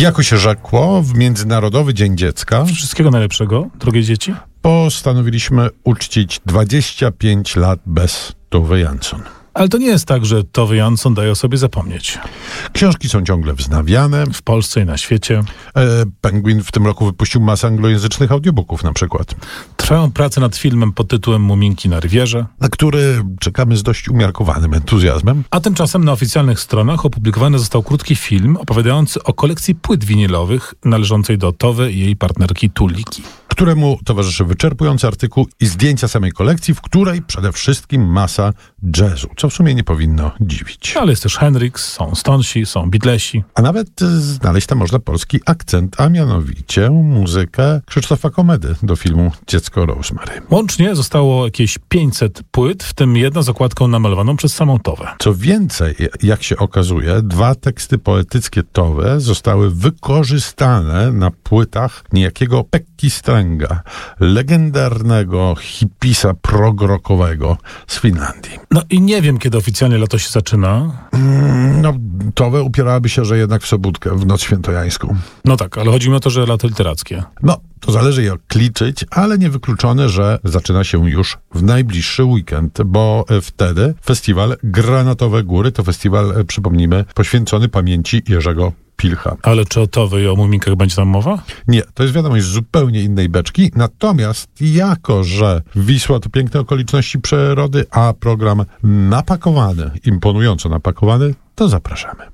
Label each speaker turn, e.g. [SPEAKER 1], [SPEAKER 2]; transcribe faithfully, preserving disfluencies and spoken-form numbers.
[SPEAKER 1] Jako się rzekło, w Międzynarodowy Dzień Dziecka
[SPEAKER 2] Wszystkiego najlepszego, drogie dzieci.
[SPEAKER 1] postanowiliśmy uczcić dwadzieścia pięć lat bez Tove Jansson.
[SPEAKER 2] Ale to nie jest tak, że Tove Jansson daje o sobie zapomnieć.
[SPEAKER 1] Książki są ciągle wznawiane.
[SPEAKER 2] W Polsce i na świecie.
[SPEAKER 1] E, Penguin w tym roku wypuścił masę anglojęzycznych audiobooków na przykład,
[SPEAKER 2] Trwają prace nad filmem pod tytułem Muminki na Rywierze.
[SPEAKER 1] na który czekamy z dość umiarkowanym entuzjazmem.
[SPEAKER 2] A tymczasem na oficjalnych stronach opublikowany został krótki film opowiadający o kolekcji płyt winylowych należącej do Tove i jej partnerki Tuliki.
[SPEAKER 1] Któremu towarzyszy wyczerpujący artykuł i zdjęcia samej kolekcji, w której przede wszystkim masa jazzu, co w sumie nie powinno dziwić.
[SPEAKER 2] Ale jest też Hendrix, są Stonesi, są Beatlesi.
[SPEAKER 1] A nawet e, znaleźć tam można polski akcent, a mianowicie muzykę Krzysztofa Komedy do filmu Dziecko Rosemary.
[SPEAKER 2] Łącznie zostało jakieś pięćset płyt, w tym jedna z okładką namalowaną przez samą Tove.
[SPEAKER 1] Co więcej, jak się okazuje, dwa teksty poetyckie Tove zostały wykorzystane na płytach niejakiego Pekki Strenga, legendarnego hipisa prog-rockowego z Finlandii.
[SPEAKER 2] No i nie wiem, kiedy oficjalnie lato się zaczyna.
[SPEAKER 1] No, Tove upierałaby się, że jednak w sobótkę, w noc świętojańską.
[SPEAKER 2] No tak, ale chodzi mi o to, że lato literackie.
[SPEAKER 1] No, to zależy jak liczyć, ale niewykluczone, że zaczyna się już w najbliższy weekend, bo wtedy festiwal Granatowe Góry to festiwal, przypomnijmy, poświęcony pamięci Jerzego Pilcha.
[SPEAKER 2] Ale czy o Tove i o Muminkach będzie tam mowa?
[SPEAKER 1] Nie, to jest wiadomość z zupełnie innej beczki, natomiast jako, że Wisła to piękne okoliczności przyrody, a program napakowany, imponująco napakowany, to zapraszamy.